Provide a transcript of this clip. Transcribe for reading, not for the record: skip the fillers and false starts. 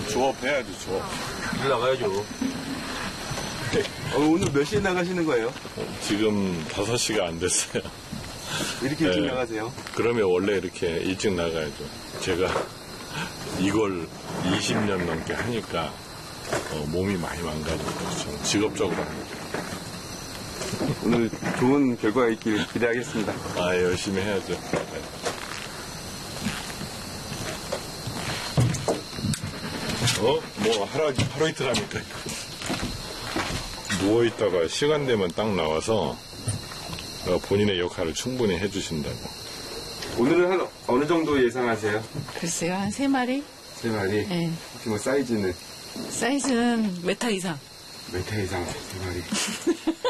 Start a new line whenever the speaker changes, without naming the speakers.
조업해야죠, 조업.
일 나가야죠.
오늘 몇 시에 나가시는 거예요?
지금 5시가 안 됐어요.
이렇게 일찍
네.
나가세요?
그러면 원래 이렇게 일찍 나가야죠. 제가 이걸 20년 넘게 하니까 몸이 많이 망가지고 저는 직업적으로 합니다.
오늘 좋은 결과가 있기를 기대하겠습니다.
아, 열심히 해야죠. 뭐 하루 이틀 합니까? 누워있다가 시간 되면 딱 나와서 본인의 역할을 충분히 해주신다고.
오늘은 한 어느 정도 예상하세요?
글쎄요, 한 3마리?
3마리?
네.
혹시 뭐 사이즈는
사이즈는 메타 이상.
메타 이상 3마리?